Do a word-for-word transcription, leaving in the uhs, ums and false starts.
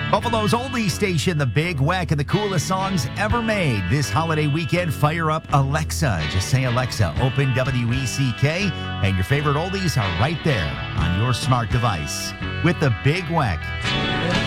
Buffalo's oldies station, The Big Weck, and the coolest songs ever made. This holiday weekend, fire up Alexa. Just say, Alexa, open W E C K, and your favorite oldies are right there on your smart device with The Big Weck.